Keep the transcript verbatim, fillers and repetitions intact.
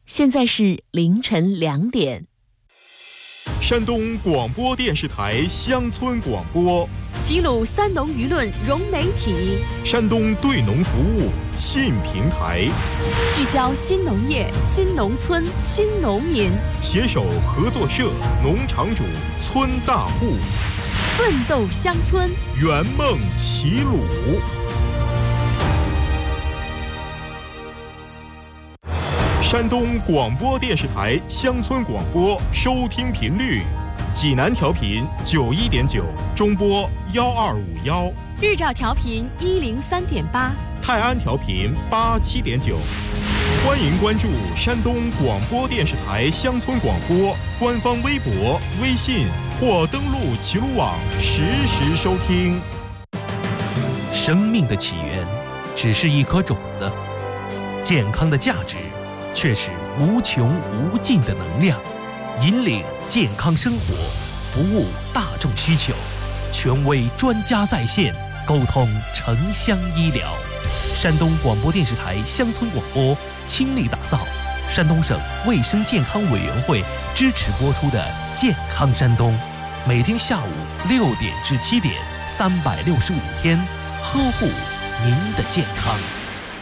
现在是凌晨两点。 山东广播电视台乡村广播， 齐鲁三农舆论融媒体， 山东对农服务新平台， 聚焦新农业、新农村、新农民， 携手合作社、农场主、村大户， 奋斗乡村， 圆梦齐鲁。山东广播电视台乡村广播收听频率：济南调频九一点九，中波幺二五幺； 日照调频一零三点八， 泰安调频八七点九。欢迎关注山东广播电视台乡村广播官方微博、微信或登录齐鲁网实时收听。 生命的起源只是一颗种子，健康的价值却是无穷无尽的能量，引领健康生活，服务大众需求，权威专家在线，沟通城乡医疗。山东广播电视台乡村广播倾力打造山东省卫生健康委员会支持播出的《健康山东》，每天下午六点至七点，三百六十五天，呵护您的健康。